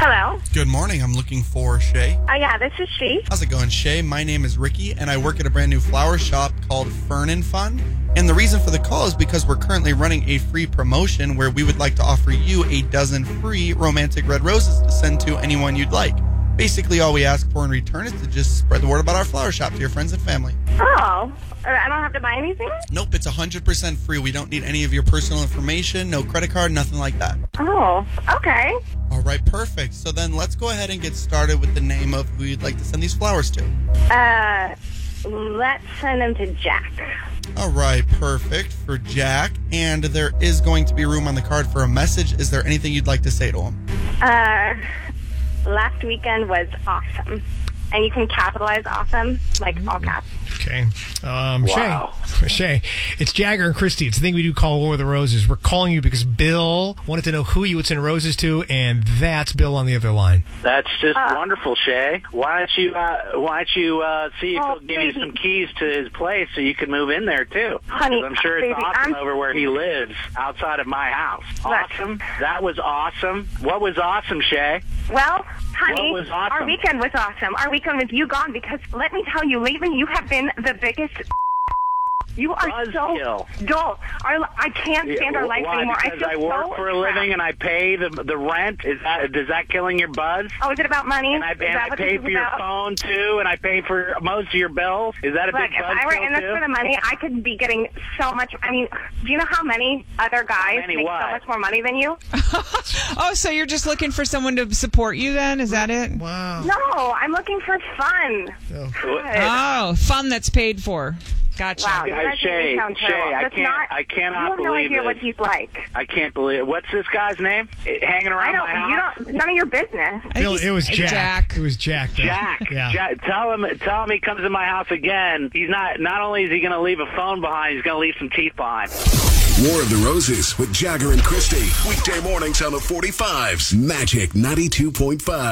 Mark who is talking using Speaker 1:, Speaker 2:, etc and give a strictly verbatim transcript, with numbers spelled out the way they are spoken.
Speaker 1: Hello.
Speaker 2: Good morning. I'm looking for Shay.
Speaker 1: Oh, yeah, this is she.
Speaker 2: How's it going, Shay? My name is Ricky, and I work at a brand new flower shop called Fern and Fun. And the reason for the call is because we're currently running a free promotion where we would like to offer you a dozen free romantic red roses to send to anyone you'd like. Basically, all we ask for in return is to just spread the word about our flower shop to your friends and family.
Speaker 1: Oh, I don't have to buy anything?
Speaker 2: Nope, it's one hundred percent free. We don't need any of your personal information, no credit card, nothing like that.
Speaker 1: Oh, okay.
Speaker 2: All right, perfect. So then let's go ahead and get started with the name of who you'd like to send these flowers to.
Speaker 1: Uh, let's send them to Jack.
Speaker 2: All right, perfect for Jack. And there is going to be room on the card for a message. Is there anything you'd like to say to him?
Speaker 1: Uh, last weekend was awesome. And you can capitalize awesome, like all caps.
Speaker 3: Okay. Um,
Speaker 4: Wow.
Speaker 3: Shay, Shay, it's Jagger and Christy. It's the thing we do call War of the Roses. We're calling you because Bill wanted to know who you would send roses to, and that's Bill on the other line.
Speaker 4: That's just
Speaker 1: Uh,
Speaker 4: wonderful, Shay. Why don't you uh, Why don't you uh, see if
Speaker 1: Oh,
Speaker 4: he'll give you
Speaker 1: baby.
Speaker 4: some keys to his place so you can move in there too?
Speaker 1: Honey,
Speaker 4: 'Cause I'm sure it's
Speaker 1: baby,
Speaker 4: awesome
Speaker 1: I'm-
Speaker 4: over where he lives, outside of my house.
Speaker 1: Look.
Speaker 4: Awesome. That was awesome. What was awesome, Shay?
Speaker 1: Well, honey,
Speaker 4: What was awesome?
Speaker 1: our weekend was awesome. Our weekend was you gone because, let me tell you, lately you have been the biggest... You are
Speaker 4: Buzzkill.
Speaker 1: so dull. Our, I can't stand our life
Speaker 4: Why?
Speaker 1: anymore.
Speaker 4: Because
Speaker 1: I
Speaker 4: I,
Speaker 1: feel
Speaker 4: work
Speaker 1: so
Speaker 4: for a
Speaker 1: trapped.
Speaker 4: living and I pay the the rent. Is that Is that killing your buzz?
Speaker 1: Oh, is it about money?
Speaker 4: And I,
Speaker 1: Is
Speaker 4: and
Speaker 1: that
Speaker 4: I
Speaker 1: what
Speaker 4: pay
Speaker 1: this
Speaker 4: for
Speaker 1: is
Speaker 4: your
Speaker 1: about?
Speaker 4: phone too, and I pay for most of your bills. Is that a
Speaker 1: Look,
Speaker 4: big
Speaker 1: if
Speaker 4: buzz
Speaker 1: I were
Speaker 4: kill
Speaker 1: in this
Speaker 4: too?
Speaker 1: for the money, I could be getting so much. I mean, do you know how many other guys
Speaker 4: many
Speaker 1: make
Speaker 4: what?
Speaker 1: so much more money than you?
Speaker 5: Oh, so you're just looking for someone to support you then? Is that it?
Speaker 3: Wow.
Speaker 1: No, I'm looking for fun.
Speaker 3: Oh.
Speaker 1: God.
Speaker 5: Oh, fun that's paid for. Gotcha.
Speaker 1: Wow, you
Speaker 4: Guys,
Speaker 1: guys make
Speaker 4: Shay,
Speaker 1: me sound
Speaker 4: Shay,
Speaker 1: terrible.
Speaker 4: I
Speaker 1: That's
Speaker 4: can't-
Speaker 1: not,
Speaker 4: I cannot
Speaker 1: you have no
Speaker 4: believe
Speaker 1: idea
Speaker 4: this.
Speaker 1: what he's like.
Speaker 4: I can't believe it. What's this guy's name? Eh, Hanging
Speaker 1: I
Speaker 4: around
Speaker 1: don't.
Speaker 4: my house?
Speaker 1: You don't. None of your business.
Speaker 5: I think
Speaker 3: Bill,
Speaker 5: he's-
Speaker 3: it was
Speaker 5: Hey,
Speaker 3: Jack.
Speaker 5: Jack.
Speaker 3: It was Jack. Bill.
Speaker 4: Jack,
Speaker 3: Yeah.
Speaker 4: Jack, tell him, tell him he comes to my house again. He's not. Not only is he going to leave a phone behind, he's going to leave some teeth behind.
Speaker 6: War of the Roses with Jagger and Christy. Weekday mornings on the forty-fives. Magic ninety-two point five.